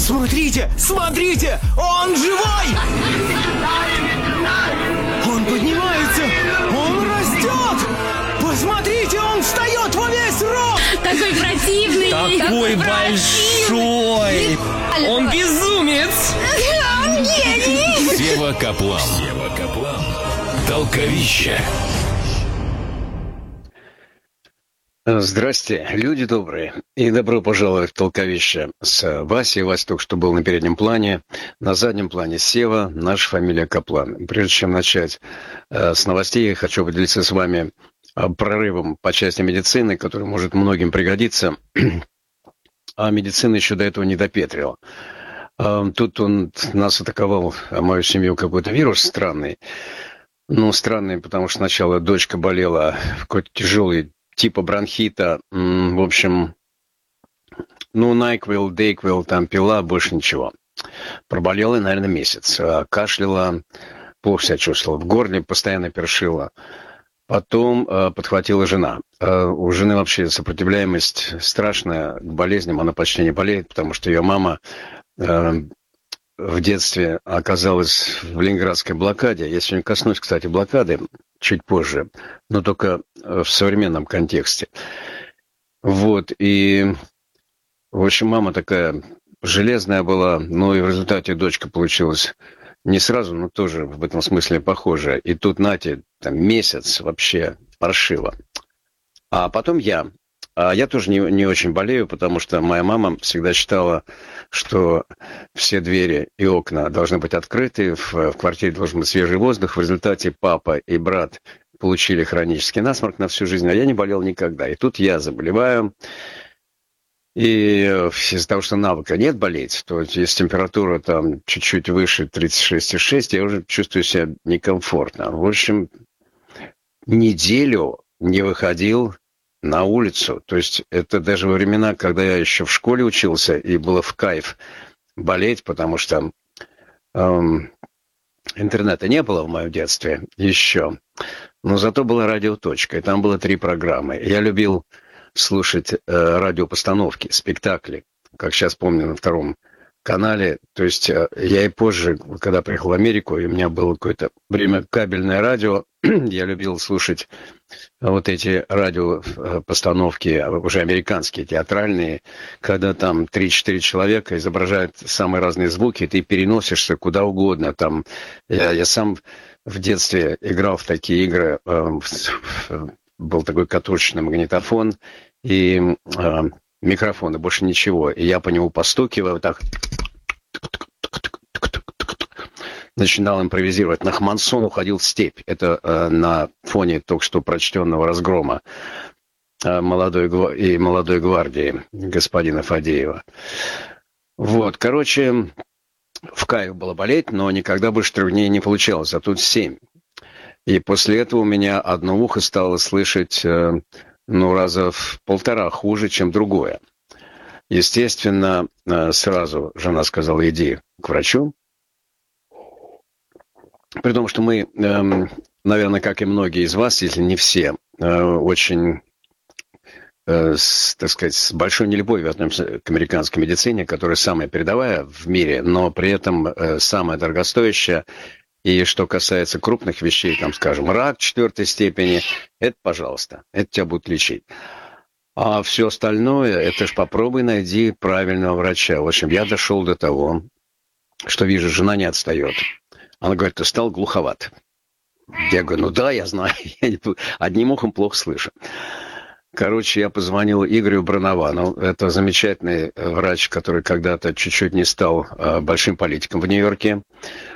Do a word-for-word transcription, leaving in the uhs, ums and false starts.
Смотрите, смотрите, он живой! Он поднимается, он растет! Посмотрите, он встает во весь рост! Такой противный! Такой большой! Он безумец! Он гений! Сева Каплан. Сева Каплан. Толковище. Здрасте, люди добрые, и добро пожаловать в Толковище с Васей. Вася только что был на переднем плане, на заднем плане Сева, наша фамилия Каплан. Прежде чем начать э, с новостей, я хочу поделиться с вами э, прорывом по части медицины, который может многим пригодиться, а медицина еще до этого не допетрила. Э, тут он нас атаковал, мою семью, какой-то вирус странный. Ну, странный, потому что сначала дочка болела какой-то тяжелый типа бронхита, в общем, ну, Найквил, Дейквил, там пила, больше ничего. Проболела, наверное, месяц. Кашляла, плохо себя чувствовала, в горле постоянно першила. Потом э, подхватила жена. Э, у жены вообще сопротивляемость страшная к болезням, она почти не болеет, потому что ее мама э, в детстве оказалась в ленинградской блокаде. Я сегодня коснусь, кстати, блокады чуть позже, но только в современном контексте. Вот, и, в общем, мама такая железная была, но и в результате дочка получилась не сразу, но тоже в этом смысле похожая. И тут, нате, там, месяц вообще паршиво. А потом я. А я тоже не, не очень болею, потому что моя мама всегда считала, что все двери и окна должны быть открыты, в, в квартире должен быть свежий воздух. В результате папа и брат получили хронический насморк на всю жизнь, а я не болел никогда. И тут я заболеваю. И из-за того, что навыка нет болеть, то если температура там чуть-чуть выше тридцать шесть и шесть, я уже чувствую себя некомфортно. В общем, неделю не выходил на улицу. То есть это даже во времена, когда я еще в школе учился, и было в кайф болеть, потому что эм, интернета не было в моем детстве еще. Но зато была радиоточка, и там было три программы. Я любил слушать э, радиопостановки, спектакли, как сейчас помню, на втором канале. То есть э, я и позже, когда приехал в Америку, и у меня было какое-то время кабельное радио, я любил слушать вот эти радиопостановки, уже американские, театральные, когда там три-четыре человека изображают самые разные звуки, и ты переносишься куда угодно. Там, я, я сам в детстве играл в такие игры, э, был такой катушечный магнитофон и э, микрофон, и больше ничего. И я по нему постукиваю, вот так начинал импровизировать. Нахмансон уходил в степь. Это э, на фоне только что прочтенного разгрома э, молодой, и молодой гвардии господина Фадеева. Вот, короче, в кайф было болеть, но никогда больше трех дней не получалось, а тут семь. И после этого у меня одно ухо стало слышать, э, ну, раза в полтора хуже, чем другое. Естественно, э, сразу жена сказала: иди к врачу. При том, что мы, э, наверное, как и многие из вас, если не все, э, очень, э, с, так сказать, с большой нелюбовью относимся к американской медицине, которая самая передовая в мире, но при этом э, самая дорогостоящая. И что касается крупных вещей, там, скажем, рак четвертой степени, это, пожалуйста, это тебя будут лечить. А все остальное, это ж попробуй найди правильного врача. В общем, я дошел до того, что вижу, жена не отстает. Она говорит: ты стал глуховат. Я говорю: ну да, я знаю, я одним ухом плохо слышу. Короче, я позвонил Игорю Броновану. Это замечательный врач, который когда-то чуть-чуть не стал большим политиком в Нью-Йорке.